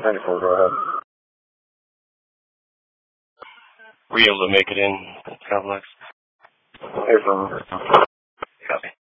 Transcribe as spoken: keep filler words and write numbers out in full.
ninety-four, go ahead. Were you able to make it in, Complex? Hey, from